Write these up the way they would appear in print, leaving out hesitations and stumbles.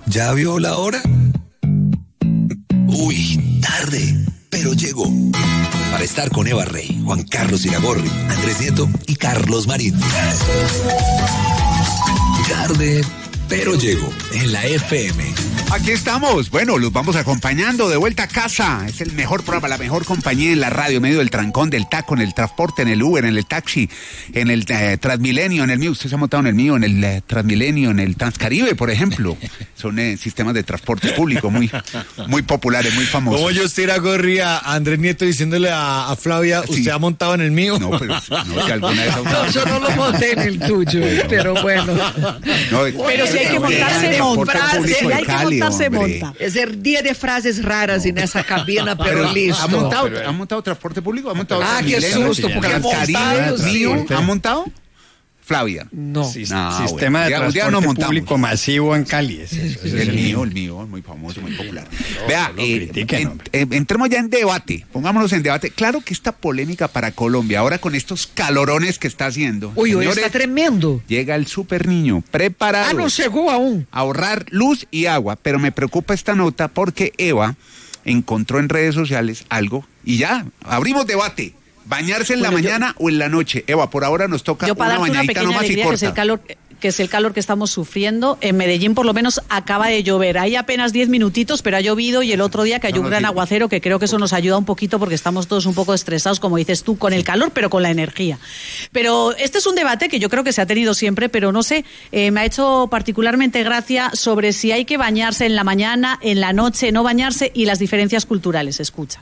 ¿Ya vio la hora? Uy, tarde, pero llegó. Para estar con Eva Rey, Juan Carlos Iragorri, Andrés Nieto y Carlos Marín. Tarde, pero llegó en la FM. Aquí estamos, bueno, los vamos acompañando de vuelta a casa. Es el mejor programa, la mejor compañía en la radio, en medio del trancón, del taco, en el transporte, en el Uber, en el taxi, en el Transmilenio, en el mío. Usted se ha montado en el mío, en el Transmilenio, en el Transcaribe, por ejemplo. Son sistemas de transporte público muy populares, muy famosos. Como yo estoy a Andrés Nieto diciéndole a Flavia, Sí. ¿Usted ha montado en el mío? No, pero no, si alguna vez ha usado. No, yo no lo monté en el tuyo, pero bueno. No, Pero si hay que montarse, transporte monta. público Si de hay que Cali, montarse, hombre. monta. Es el día de frases raras en esa cabina, pero listo. ¿Ha montado transporte público? ¿Ha montado Ah, qué Transmilenio? susto, porque Transcaribe, montados, mío. sí. ¿Ha montado? Flavia. No. Sistema de transporte no montamos. público masivo en Cali. Ese es El mío, muy famoso, muy popular. Vea, lo critiquen, entremos ya en debate, pongámonos en debate. Claro que esta polémica para Colombia, ahora con estos calorones que está haciendo. Uy, hoy señores, está tremendo. llega el super niño preparado. Ah, no llegó aún. A ahorrar luz y agua, pero me preocupa esta nota porque Eva encontró en redes sociales algo y ya, abrimos debate. ¿Bañarse en la mañana o en la noche? Eva, por ahora nos toca Yo para una darte una bañadita pequeña nomás y alegría, corta. que es el calor que estamos sufriendo. En Medellín por lo menos acaba de llover. Hay apenas 10 minutitos, pero ha llovido y el otro día cayó un gran aguacero que creo que eso nos ayuda un poquito porque estamos todos un poco estresados, como dices tú, con el calor, pero con la energía. Pero este es un debate que yo creo que se ha tenido siempre, pero no sé, me ha hecho particularmente gracia sobre si hay que bañarse en la mañana, en la noche, no bañarse y las diferencias culturales. Escucha.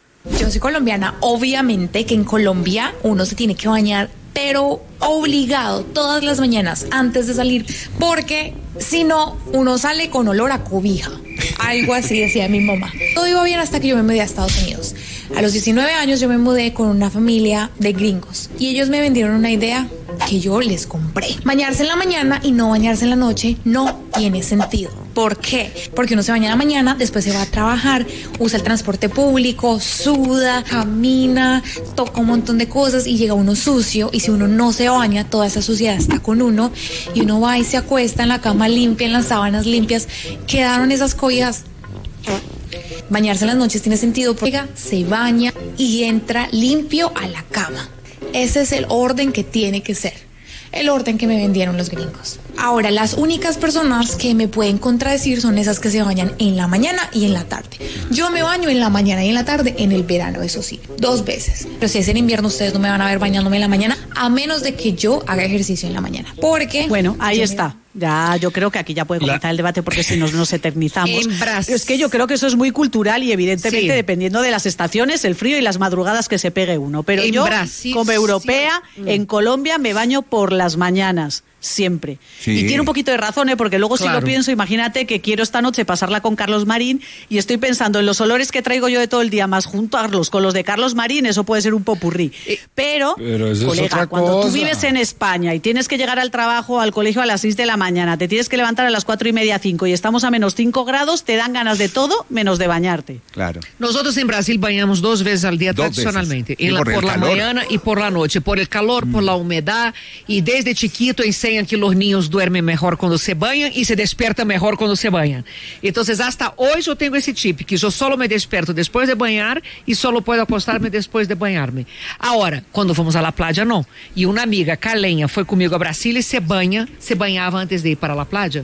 Yo soy colombiana, obviamente que en Colombia uno se tiene que bañar, pero obligado todas las mañanas antes de salir, porque si no, uno sale con olor a cobija. Algo así decía mi mamá. Todo iba bien hasta que yo me mudé a Estados Unidos. A los 19 años yo me mudé con una familia de gringos y ellos me vendieron una idea que yo les compré. Bañarse en la mañana y no bañarse en la noche no tiene sentido. ¿Por qué? Porque uno se baña en la mañana, después se va a trabajar, usa el transporte público, suda, camina, toca un montón de cosas y llega uno sucio, y si uno no se baña, toda esa suciedad está con uno y uno va y se acuesta en la cama limpia, en las sábanas limpias, quedaron esas cobijas. Bañarse en las noches tiene sentido porque se baña y entra limpio a la cama. Ese es el orden que tiene que ser, el orden que me vendieron los gringos. Ahora, las únicas personas que me pueden contradecir son esas que se bañan en la mañana y en la tarde. Yo me baño en la mañana y en la tarde, en el verano, eso sí, 2 veces. Pero si es en invierno, ustedes no me van a ver bañándome en la mañana, a menos de que yo haga ejercicio en la mañana. Porque... Bueno, ahí está. Ya, yo creo que aquí ya puede comenzar el debate porque si nos eternizamos. Es que yo creo que eso es muy cultural y evidentemente dependiendo de las estaciones, el frío y las madrugadas que se pegue uno. Pero yo, como europea, en Colombia me baño por las mañanas. Siempre. Sí. Y tiene un poquito de razón, porque luego si lo pienso, imagínate que quiero esta noche pasarla con Carlos Marín y estoy pensando en los olores que traigo yo de todo el día, más juntarlos con los de Carlos Marín, eso puede ser un popurrí. Pero colega, cuando tú vives en España y tienes que llegar al trabajo, al colegio a las 6 de la mañana, te tienes que levantar a las 4:30, 5 y estamos a menos 5 grados, te dan ganas de todo menos de bañarte. Claro. Nosotros en Brasil bañamos 2 veces al día tradicionalmente, por la mañana y por la noche, por el calor, por la humedad, y desde chiquito enseñan que los niños duermen mejor cuando se bañan y se despiertan mejor cuando se bañan. Entonces, hasta hoy yo tengo ese chip, que yo solo me despierto después de bañar y solo puedo acostarme después de bañarme. Ahora, cuando fuimos a la playa, no. Y una amiga, Carleña, fue conmigo a Brasil y se bañaba antes de ir para la playa.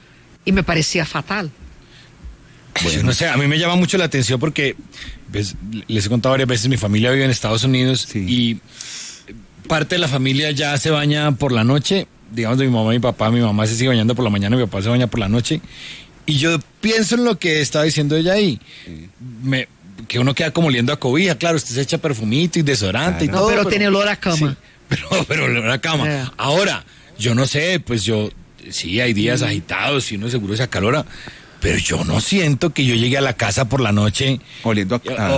Y me parecía fatal. Bueno, no sé, a mí me llama mucho la atención porque pues, les he contado varias veces, mi familia vive en Estados Unidos y parte de la familia ya se baña por la noche, digamos de mi mamá y mi papá. Mi mamá se sigue bañando por la mañana, mi papá se baña por la noche, y yo pienso en lo que estaba diciendo ella ahí, que uno queda como oliendo a cobija. Claro, usted se echa perfumito y desodorante y todo, pero tiene olor a cama. Sí, pero olor a cama. Ahora, yo no sé, pues sí hay días agitados y uno seguro se acalora, pero yo no siento que yo llegue a la casa por la noche oliendo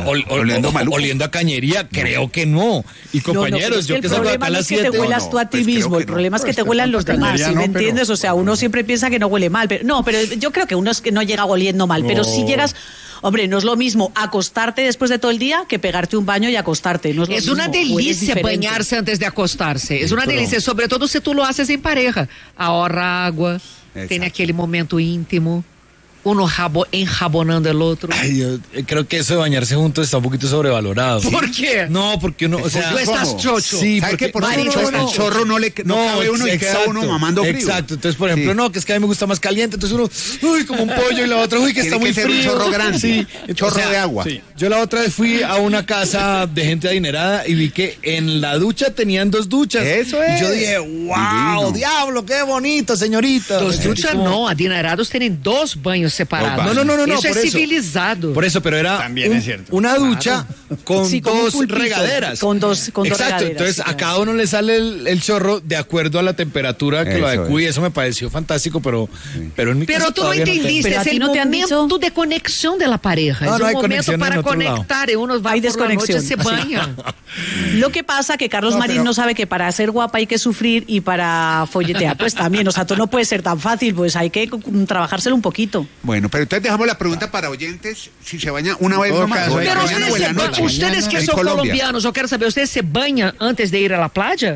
a cañería. Creo que no. Y compañeros, yo que salgo acá a las 7. El problema no es que te huelas tú a ti mismo, el problema es que te huelan los demás, ¿sí me entiendes? O sea, uno siempre piensa que no huele mal, pero yo creo que uno es que no llega oliendo mal, pero si llegas... Hombre, no es lo mismo acostarte después de todo el día que pegarte un baño y acostarte. No es una delicia bañarse antes de acostarse. Es una delicia, sobre todo si tú lo haces en pareja. Ahorra agua, tiene aquel momento íntimo. uno enjabonando el otro. Ay, yo creo que eso de bañarse juntos está un poquito sobrevalorado. ¿Por qué? No, porque uno, o sea... Tú estás chocho. Sí, ¿sabes qué? Por el chorro no cabe uno y queda uno mamando frío. Exacto, entonces, por ejemplo, no, que es que a mí me gusta más caliente, entonces uno, uy, como un pollo, y la otra, uy, que está muy frío. Un chorro grande. Sí, chorro de agua. Sí. Yo la otra vez fui a una casa de gente adinerada y vi que en la ducha tenían 2 duchas. Eso es. Y yo dije, wow, diablo, qué bonito, señorita. 2 duchas no, adinerados tienen 2 baños separados. No, eso es civilizado. Por eso, pero era también es cierto. Una ducha con sí, 2 regaderas. Con dos Exacto, regaderas, entonces sí, a cada uno le sale el chorro de acuerdo a la temperatura que lo adecue, y eso me pareció fantástico, pero en mi Pero caso tú no entendiste, es el momento de conexión de la pareja, es un momento para conectar, y uno va por la noche, se baña. Lo que pasa que Carlos Marín no sabe que para ser guapa hay que sufrir y para folletear pues también, o sea, tú no puede ser tan fácil, pues hay que trabajárselo un poquito. Bueno, pero entonces dejamos la pregunta para oyentes, si se baña una vez nomás. Pero ustedes que son colombianos, yo quiero saber, ¿ustedes se bañan antes de ir a la playa?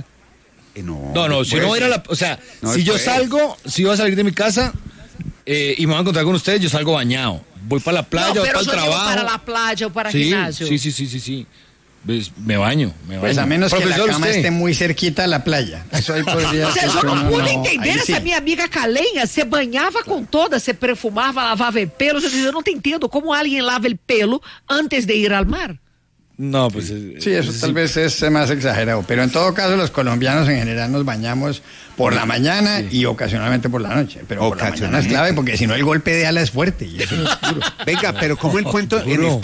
No, si no ir a la, o sea, si yo salgo, si voy a salir de mi casa y me voy a encontrar con ustedes, yo salgo bañado. Voy para la playa, voy para el trabajo. Para la playa o para el gimnasio. Sí. Pues me baño. Pues a menos que la cama esté muy cerquita a la playa. Eso ahí podría ser. Yo no pude entender essa minha amiga caleña, se banhava com toda, se perfumava, lavava el pelo. Eu não te entendo como alguien lava el pelo antes de ir al mar. No, pues... Sí, eso tal vez es más exagerado, pero en todo caso los colombianos en general nos bañamos por la mañana y ocasionalmente por la noche, pero por la mañana es clave porque si no el golpe de ala es fuerte y eso es duro. Venga, pero ¿cómo el cuento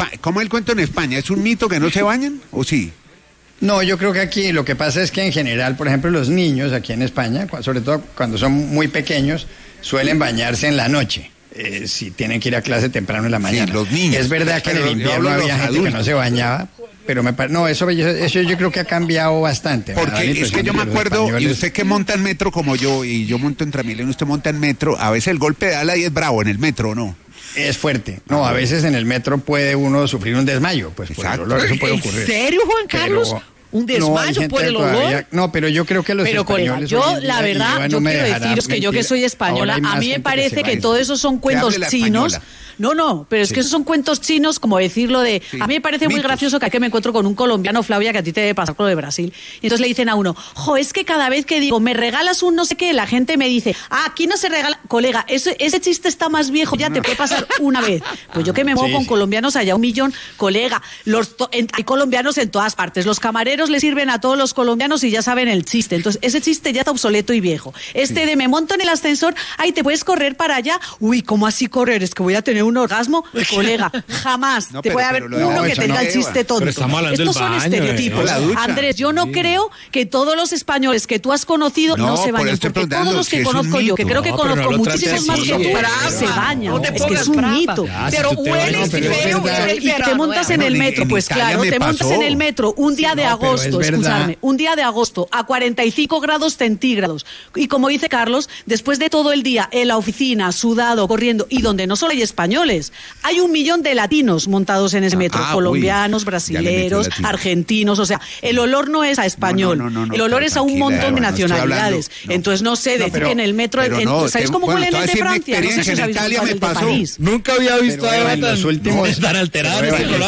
en España? ¿Es un mito que no se bañan o sí? No, yo creo que aquí lo que pasa es que en general, por ejemplo, los niños aquí en España, sobre todo cuando son muy pequeños, suelen bañarse en la noche. Si tienen que ir a clase temprano en la mañana. Sí, los niños. Es verdad que en el invierno había gente que no se bañaba, pero eso yo creo que ha cambiado bastante. Porque es que yo me acuerdo, y usted que monta en metro como yo, y yo monto en Transmilenio, usted monta en metro, a veces el golpe de ala y es bravo en el metro, ¿no? Es fuerte. No, a veces en el metro puede uno sufrir un desmayo, pues por el olor, eso puede ocurrir. ¿En serio, Juan Carlos? ¿Un desmayo por el olor? No, pero yo creo que los españoles... Yo, la verdad, yo quiero deciros que yo que soy española, a mí me parece que todo eso son cuentos chinos. No, pero es que esos son cuentos chinos, como decirlo de... Sí. A mí me parece muy gracioso que aquí me encuentro con un colombiano, Flavia, que a ti te debe pasar con lo de Brasil. Y entonces le dicen a uno, es que cada vez que digo, me regalas un no sé qué, la gente me dice, aquí no se regala... Colega, ese chiste está más viejo, ya te puede pasar una vez. Pues yo que me muevo con colombianos allá 1 millón, colega, hay colombianos en todas partes. Los camareros le sirven a todos los colombianos y ya saben el chiste. Entonces, ese chiste ya está obsoleto y viejo. De me monto en el ascensor, te puedes correr para allá. Uy, ¿cómo así correr? Es que voy a tener un orgasmo, colega, jamás te puede haber uno que tenga el chiste tonto. Estos son estereotipos. Andrés, yo no creo que todos los españoles que tú has conocido no se bañen, porque todos los que conozco yo, que creo que conozco muchísimos más que tú, se bañan. Es que es un mito. Pero hueles feo y te montas en el metro, pues claro, te montas en el metro un día de agosto, escuchadme, un día de agosto a 45 grados centígrados. Y como dice Carlos, después de todo el día en la oficina, sudado, corriendo, y donde no solo hay españoles, hay 1 millón de latinos montados en ese metro, colombianos, brasileros, argentinos, o sea, el olor no es a español, el olor es a un montón de nacionalidades. Entonces no sé, decir que en el metro, ¿sabéis cómo huelen el de Francia? No sé si sabéis cómo el de París. Nunca había visto a Eva tan alterada.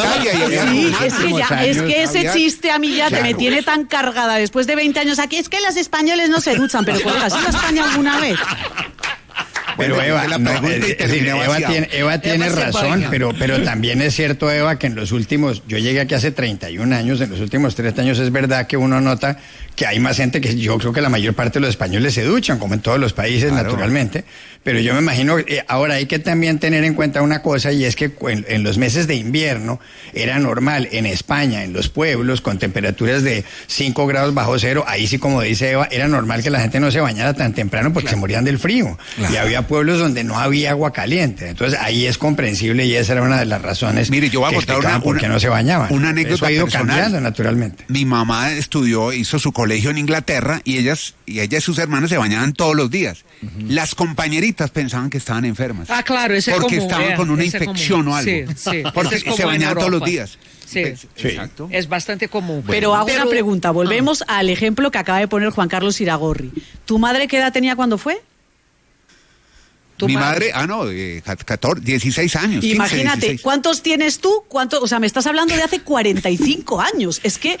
Es que ese chiste a mí ya me tiene tan cargada después de 20 años aquí, es que las españoles no se duchan, pero colega, ¿has ido a España alguna vez? Pero Eva tiene razón, pero también es cierto, Eva, que en los últimos, yo llegué aquí hace 31 años, en los últimos 30 años es verdad que uno nota que hay más gente que yo creo que la mayor parte de los españoles se duchan, como en todos los países, naturalmente, pero yo me imagino, ahora hay que también tener en cuenta una cosa, y es que en los meses de invierno era normal en España, en los pueblos, con temperaturas de 5 grados bajo cero, ahí sí, como dice Eva, era normal que la gente no se bañara tan temprano porque se morían del frío, y había pueblos donde no había agua caliente, entonces ahí es comprensible y esa era una de las razones. Mire, yo voy a contar por qué no se bañaban. Una anécdota eso ha ido personal. Cambiando, naturalmente. Mi mamá hizo su colegio en Inglaterra y ella y sus hermanos se bañaban todos los días. Las compañeritas pensaban que estaban enfermas. Claro, ese porque común, estaban con una infección o algo. Sí, porque se bañaban todos los días. Sí, exacto. Es bastante común. Pero hago una pregunta, volvemos al ejemplo que acaba de poner Juan Carlos Iragorri. ¿Tu madre qué edad tenía cuando fue? Mi madre, 16 años. 15, Imagínate, 16. ¿cuántos tienes tú? O sea, me estás hablando de hace 45 años. Es que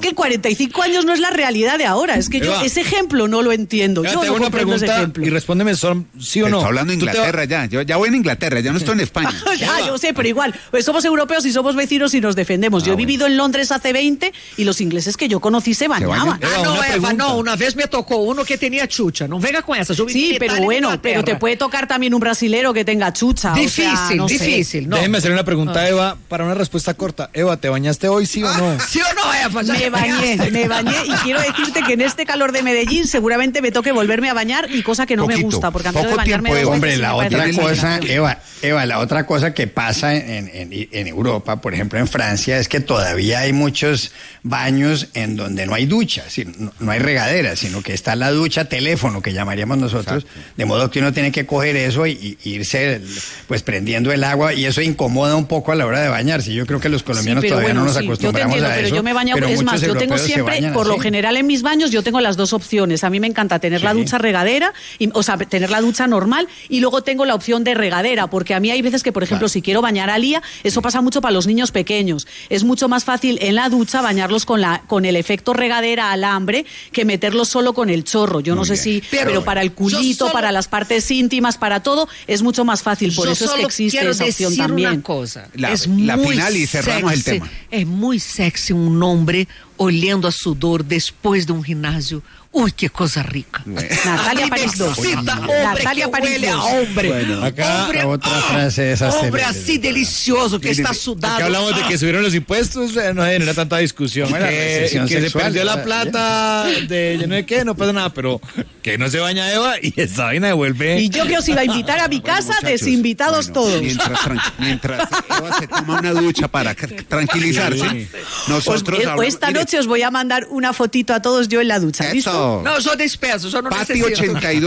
45 años no es la realidad de ahora. Es que yo ese ejemplo no lo entiendo. Yo te hago una pregunta y respóndeme sí o no. Está hablando de Inglaterra ya. Yo ya voy en Inglaterra, ya no estoy en España. Ya, yo sé, pero igual, pues somos europeos y somos vecinos y nos defendemos. Yo he vivido en Londres hace 20 y los ingleses que yo conocí se bañaban. Eva, no, una vez me tocó uno que tenía chucha. No venga con eso. Sí, pero bueno, pero te puede tocar también un brasilero que tenga chucha. Difícil. No. Déjeme hacer una pregunta, Eva, para una respuesta corta. Eva, ¿te bañaste hoy, sí o no? ¿Sí o no, Eva? Me bañé y quiero decirte que en este calor de Medellín seguramente me toque volverme a bañar y cosa que no me gusta, porque a mí de bañarme hombre, la otra cosa, Eva, la otra cosa que pasa en Europa, por ejemplo en Francia, es que todavía hay muchos baños en donde no hay ducha, no hay regadera, sino que está la ducha teléfono, que llamaríamos nosotros. Exacto. De modo que uno tiene que coger eso y irse pues prendiendo el agua, y eso incomoda un poco a la hora de bañarse. Yo creo que los colombianos todavía no nos acostumbramos a eso. Pero yo me baño, es más, yo tengo siempre, por lo general en mis baños, yo tengo las dos opciones. A mí me encanta tener la ducha regadera, tener la ducha normal, y luego tengo la opción de regadera, porque a mí hay veces que, por ejemplo, si quiero bañar a Lía, eso pasa mucho para los niños pequeños. Es mucho más fácil en la ducha bañarlos con el efecto regadera alambre que meterlos solo con el chorro. Yo no sé si, pero para el culito, para las partes íntimas, para todo, es mucho más fácil. Por eso es que existe esa opción también. Una cosa. La final y cerramos el tema. Es muy sexy un hombre olhando a sudor después de un gimnasio. Uy, qué cosa rica. Natalia París 2. Natalia París 2. Hombre, bueno, acá hombre, otra frase es hombre así delicioso que está sudado. Aquí hablamos de que subieron los impuestos, no genera tanta discusión. Que se perdió la plata de yo no sé qué, no pasa nada, pero que no se baña Eva y esa vaina devuelve. Y yo que os iba a invitar a mi casa, desinvitados todos. Mientras Eva se toma una ducha para tranquilizarse, nosotros esta noche os voy a mandar una fotito a todos yo en la ducha. ¿Listo? No, yo despeso, yo no necesito. Pati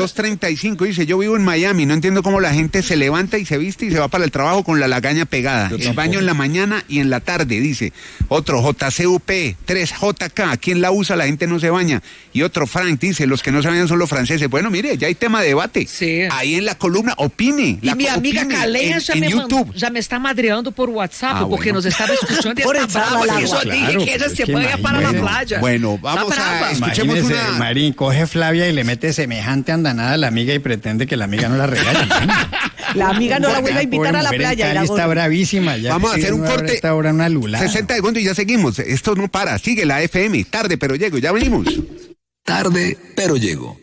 8235 dice, yo vivo en Miami, no entiendo cómo la gente se levanta y se viste y se va para el trabajo con la lagaña pegada. El baño en la mañana y en la tarde, dice. Otro, JCUP, 3JK, aquí en la USA la gente no se baña. Y otro, Frank, dice, los que no se bañan son los franceses. Bueno, mire, ya hay tema de debate. Sí. Ahí en la columna, opine. Y mi amiga Calea ya me está madreando por WhatsApp, porque nos estaba escuchando y está brava. Yo dije que ella se vaya para la playa. Bueno, vamos a escuchemos una... Marín, coge Flavia y le mete semejante andanada a la amiga y pretende que la amiga no la regañe. La amiga no la vuelve a invitar a la playa. Cali está bravísima. Ya vamos a hacer un corte. Ahora una lulada. 60 segundos y ya seguimos. Esto no para. Sigue la FM. Tarde, pero llego. Ya venimos. Tarde, pero llego.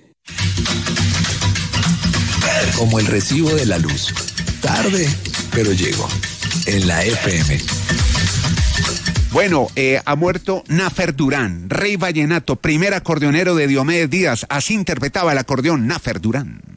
Como el recibo de la luz. Tarde, pero llego. En la FM. Bueno, ha muerto Nafer Durán, rey vallenato, primer acordeonero de Diomedes Díaz. Así interpretaba el acordeón Nafer Durán.